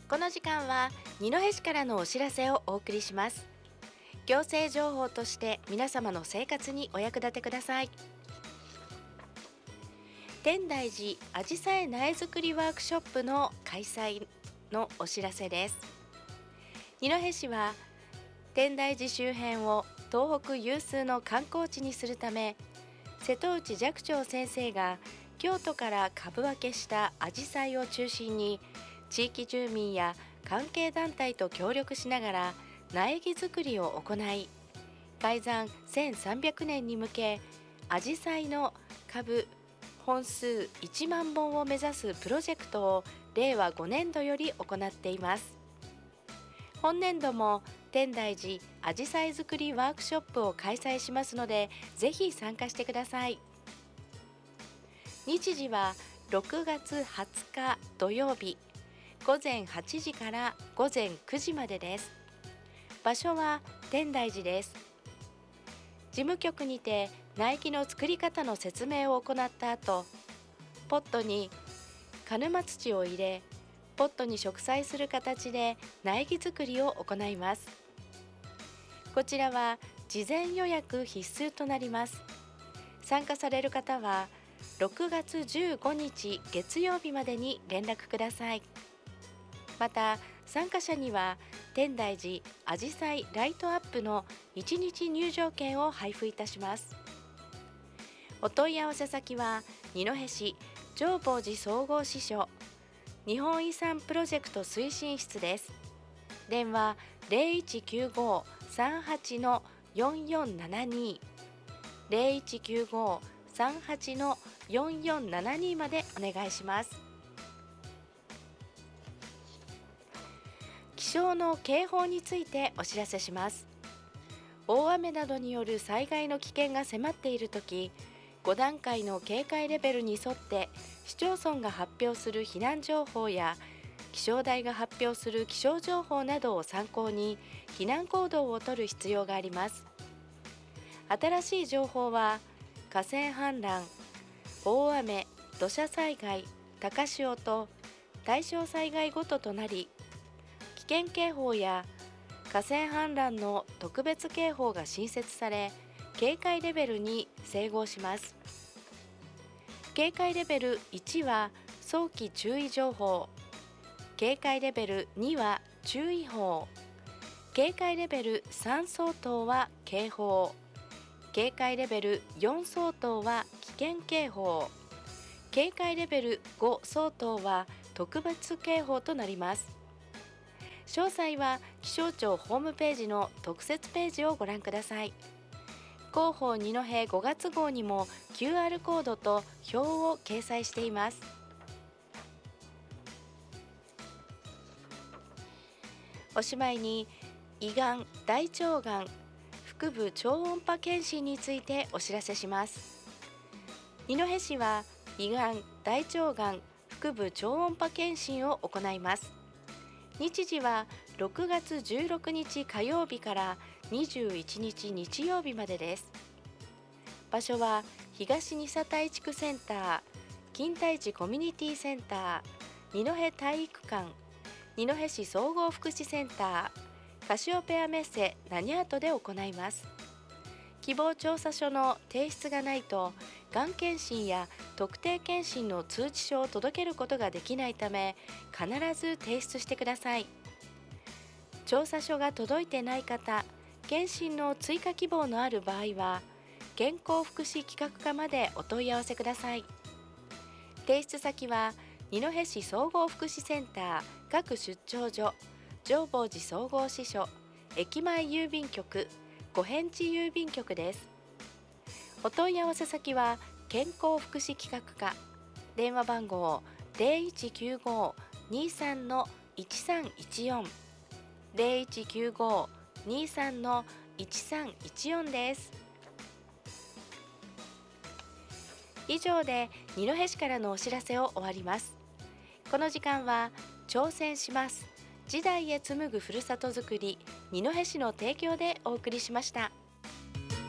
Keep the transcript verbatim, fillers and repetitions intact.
この時間は二戸市からのお知らせをお送りします。行政情報として皆様の生活にお役立てください。天台寺あじさい苗作りワークショップの開催のお知らせです。二戸市は天台寺周辺を東北有数の観光地にするため、瀬戸内寂聴先生が京都から株分けしたあじさいを中心に地域住民や関係団体と協力しながら苗木作りを行い、開山せんさんびゃくねんに向けあじさいの株本数いちまんぼんを目指すプロジェクトをれいわごねんどより行っています。本年度も天台寺あじさい作りワークショップを開催しますので、ぜひ参加してください。日時はろくがつはつか土曜日ごぜんはちじからごぜんくじまでです。場所は天台寺です。事務局にて苗木の作り方の説明を行った後、ポットに鹿沼土を入れ、ポットに植栽する形で苗木作りを行います。こちらは事前予約必須となります。参加される方はろくがつじゅうごにち月曜日までに連絡ください。また参加者には天台寺あじさいライトアップのいちにち入場券を配布いたします。お問い合わせ先は二戸市浄法寺総合支所日本遺産プロジェクト推進室です。電話 ゼロいちきゅうご さんはち よんよんななに ゼロいちきゅうご さんはち よんよんななにまでお願いします。気象の警報についてお知らせします。大雨などによる災害の危険が迫っているとき、ごだんかいの警戒レベルに沿って市町村が発表する避難情報や気象台が発表する気象情報などを参考に避難行動をとる必要があります。新しい情報は河川氾濫、大雨、土砂災害、高潮と対象災害ごととなり、危険警報や河川氾濫の特別警報が新設され、警戒レベルに整合します。警戒レベルいちは早期注意情報、警戒レベルには注意報、警戒レベルさん相当は警報、警戒レベルよん相当は危険警報、警戒レベルご相当は特別警報となります。詳細は気象庁ホームページの特設ページをご覧ください。広報二戸ごがつ号にも キューアール コードと表を掲載しています。おしまいに胃がん、大腸がん、腹部超音波検診についてお知らせします。二戸市は胃がん、大腸がん、腹部超音波検診を行います。日時はろくがつじゅうろくにち火曜日からにじゅういちにち日曜日までです。場所は東二佐台地区センター、金台寺コミュニティセンター、二戸体育館、二戸市総合福祉センター、カシオペアメッセラニャートで行います。希望調査書の提出がないと、がん検診や特定検診の通知書を届けることができないため、必ず提出してください。調査書が届いてない方、検診の追加希望のある場合は、健康福祉企画課までお問い合わせください。提出先は二戸市総合福祉センター各出張所、浄法寺総合支所、駅前郵便局、五辺地郵便局です。お問い合わせ先は健康福祉企画課、電話番号 ゼロいちきゅうご にさん いちさんいちよん ゼロいちきゅうご にさん いちさんいちよん です。以上で二戸市からのお知らせを終わります。この時間は挑戦します、時代へ紡ぐふるさとづくり二戸市の提供でお送りしました。